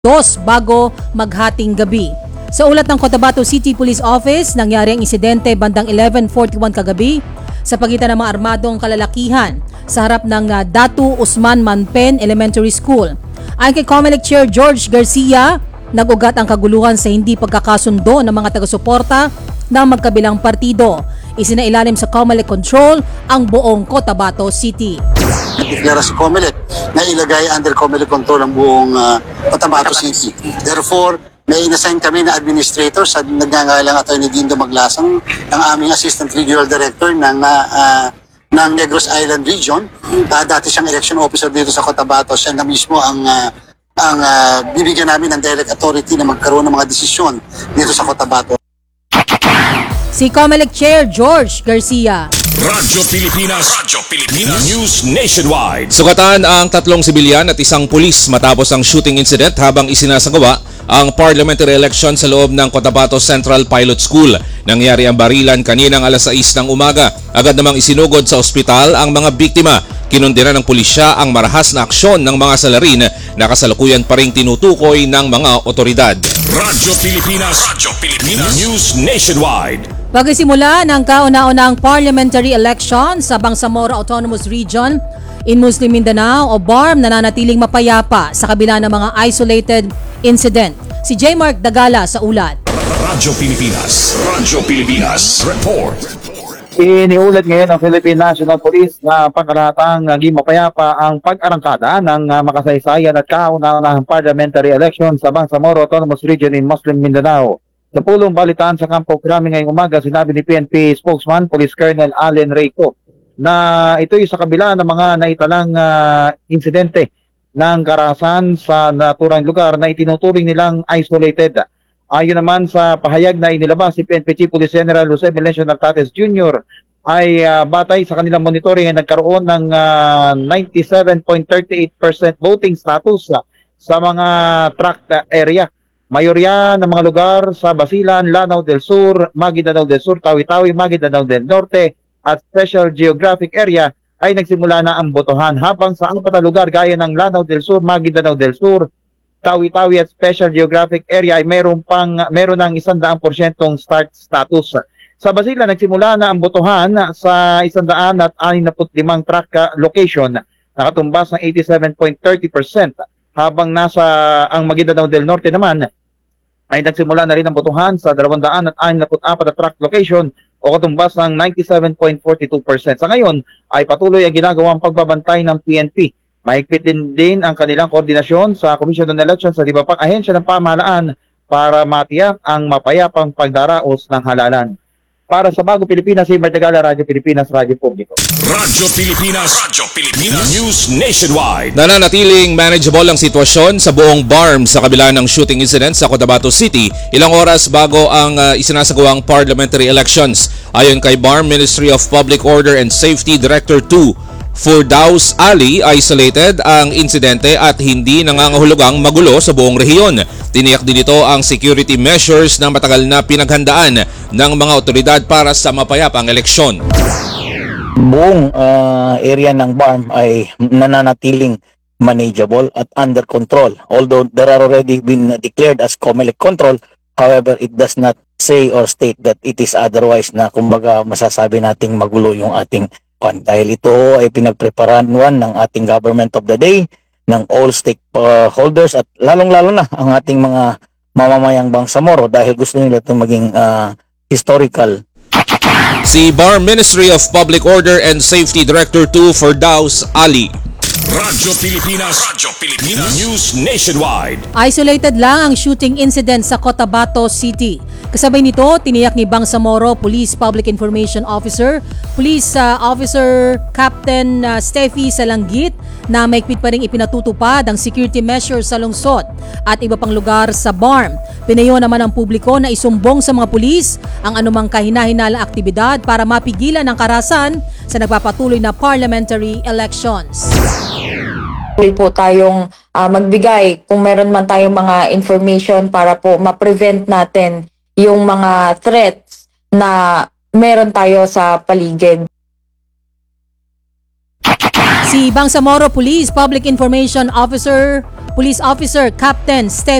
bago maghating gabi. Sa ulat ng Cotabato City Police Office, nangyari ang insidente bandang 11:41 kagabi sa pagitan ng mga armadong kalalakihan sa harap ng Datu Usman Manpen Elementary School. Ayon kay COMELEC Chair George Garcia, nag-ugat ang kaguluhan sa hindi pagkakasundo ng mga taga-suporta ng magkabilang partido. Isinailalim sa COMELEC control ang buong Cotabato City. Deklara si COMELEC na ilagay under COMELEC control ang buong Cotabato City. Therefore, may inassign kami na administrator sa nagngangalang Atty. Dindo Maglasang, ang aming Assistant Regional Director ng Negros Island Region. Dati siyang election officer dito sa Cotabato. Siya na mismo ang bibigyan namin ng direct authority na magkaroon ng mga desisyon dito sa Cotabato. Si COMELEC Chair George Garcia. Radyo Pilipinas News Nationwide. Sugatan ang 3 sibilyan at 1 pulis matapos ang shooting incident habang isinasagawa ang parliamentary election sa loob ng Cotabato Central Pilot School. Nangyari ang barilan kaninang alas 6 ng umaga. Agad namang isinugod sa ospital ang mga biktima. Kinundina ng pulisya ang marahas na aksyon ng mga salarin na kasalukuyan pa ring tinutukoy ng mga otoridad. Radyo Pilipinas News Nationwide. Pagsisimula ng kauna-unang parliamentary election sa Bangsamoro Autonomous Region in Muslim Mindanao o BARM nananatiling mapayapa sa kabila ng mga isolated incident. Si J. Mark Dagala sa ulat. Radyo Pilipinas Report. Iniulat ngayon ng Philippine National Police na pangkalahatang naging mapayapa ang pag-arangkada ng makasaysayan at kauna-unahang parliamentary election sa Bangsamoro Autonomous Region in Muslim Mindanao. Sa pulong balitaan sa Campo Crame ngayong umaga, sinabi ni PNP spokesman Police Colonel Allen Reyco na ito'y sa kabila ng mga naitalang insidente ng karahasan sa naturang lugar na itinuturing nilang isolated. Ayon naman sa pahayag na inilabas si PNP Chief Police General Jose Melencio Nartates Jr. ay batay sa kanilang monitoring ay nagkaroon ng 97.38% voting status sa mga tract area. Mayorya ng mga lugar sa Basilan, Lanao del Sur, Maguindanao del Sur, Tawi-Tawi, Maguindanao del Norte at Special Geographic Area ay nagsimula na ang botohan, habang sa 4 na lugar gaya ng Lanao del Sur, Maguindanao del Sur, Tawi-Tawi at Special Geographic Area ay meron ng 100% start status. Sa Basilan, nagsimula na ang botohan sa 165 track location, nakatumbas ng 87.30%, habang nasa ang Maguindanao del Norte naman ay nagsimula na rin ang botohan sa 264 na track location o katumbas ng 97.42%. Sa ngayon ay patuloy ang ginagawang pagbabantay ng PNP. Mahigpit din ang kanilang koordinasyon sa Commission on Elections sa iba pang ahensya ng pamahalaan para matiyak ang mapayapang pagdaraos ng halalan. Para sa Bagong Pilipinas, si Martagala, Radyo Pilipinas, Radyo Publiko. Radyo Pilipinas News Nationwide. Nananatiling manageable ang sitwasyon sa buong BARM sa kabila ng shooting incident sa Cotabato City ilang oras bago ang isinasagawang parliamentary elections. Ayon kay BARM Ministry of Public Order and Safety Director 2, Firdaus Ali, isolated ang insidente at hindi nangangahulugang magulo sa buong rehiyon. Tiniyak din ito ang security measures na matagal na pinaghandaan ng mga otoridad para sa mapayapang eleksyon. Buong area ng BARM ay nananatiling manageable at under control. Although there are already been declared as COMELEC control, however, it does not say or state that it is otherwise na kumbaga masasabi nating magulo yung ating dahil ito ay pinagpreparahan ng ating government of the day, ng all stakeholders at lalong-lalo na ang ating mga mamamayang Bangsamoro dahil gusto nila itong maging historical. Si BARM Ministry of Public Order and Safety Director 2, Firdaus Ali. Radyo Pilipinas News Nationwide. Isolated lang ang shooting incident sa Cotabato City. Kasabay nito, tiniyak ni Bangsamoro Police Public Information Officer, Police Officer Captain Steffi Salanggit na maigpit pa rin ipinatutupad ang security measures sa lungsod at iba pang lugar sa BARM. Pinayo naman ang publiko na isumbong sa mga pulis ang anumang kahina-hinalang aktibidad para mapigilan ang karahasan sa nagpapatuloy na parliamentary elections. Tuloy po tayong magbigay kung meron man tayong mga information para po ma-prevent natin yung mga threats na meron tayo sa paligid. Si Bangsamoro Police Public Information Officer Police Officer Captain Steph